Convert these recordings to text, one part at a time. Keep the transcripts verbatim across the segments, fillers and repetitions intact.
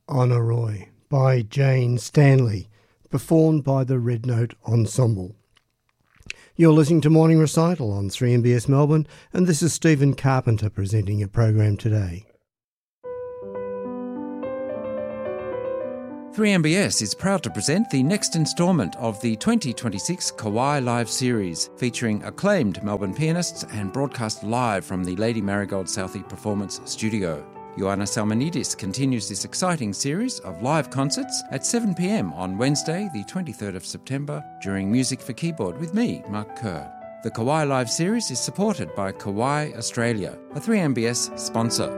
Honor Roy by Jane Stanley, performed by the Red Note Ensemble. You're listening to Morning Recital on three M B S Melbourne, and this is Stephen Carpenter presenting your program today. three M B S is proud to present the next instalment of the twenty twenty-six Kauai Live series, featuring acclaimed Melbourne pianists and broadcast live from the Lady Marigold Southey Performance Studio. Ioanna Salmonidis continues this exciting series of live concerts at seven p m on Wednesday, the twenty-third of September, during Music for Keyboard with me, Mark Kerr. The Kauai Live series is supported by Kauai Australia, a three M B S sponsor.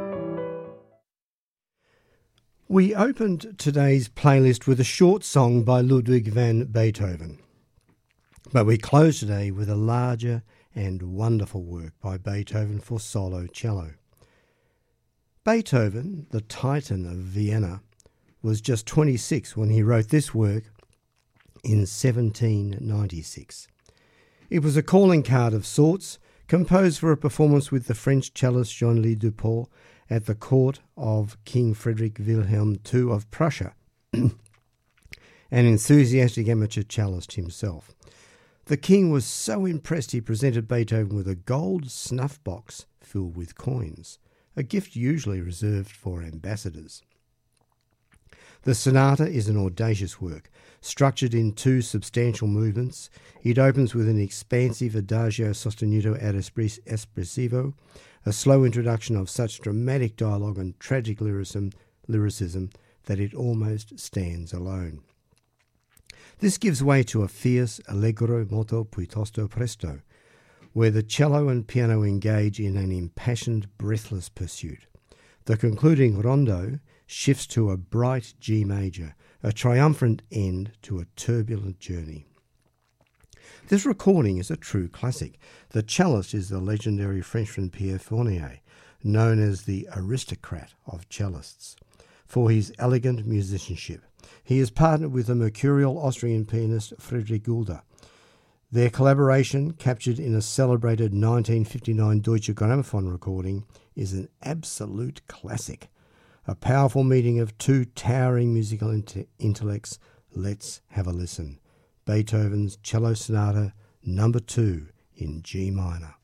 We opened today's playlist with a short song by Ludwig van Beethoven, but we close today with a larger and wonderful work by Beethoven for solo cello. Beethoven, the Titan of Vienna, was just twenty-six when he wrote this work in seventeen ninety-six. It was a calling card of sorts, composed for a performance with the French cellist Jean-Louis Dupont at the court of King Frederick Wilhelm the Second of Prussia, an enthusiastic amateur cellist himself. The king was so impressed he presented Beethoven with a gold snuff box filled with coins, a gift usually reserved for ambassadors. The sonata is an audacious work, structured in two substantial movements. It opens with an expansive adagio sostenuto ad espressivo, a slow introduction of such dramatic dialogue and tragic lyricism, lyricism that it almost stands alone. This gives way to a fierce allegro molto piuttosto presto, where the cello and piano engage in an impassioned, breathless pursuit. The concluding rondo shifts to a bright G major, a triumphant end to a turbulent journey. This recording is a true classic. The cellist is the legendary Frenchman Pierre Fournier, known as the aristocrat of cellists, for his elegant musicianship. He is partnered with the mercurial Austrian pianist Friedrich Gulda. Their collaboration, captured in a celebrated nineteen fifty-nine Deutsche Grammophon recording, is an absolute classic. A powerful meeting of two towering musical int- intellects. Let's have a listen. Beethoven's Cello Sonata Number two in G minor.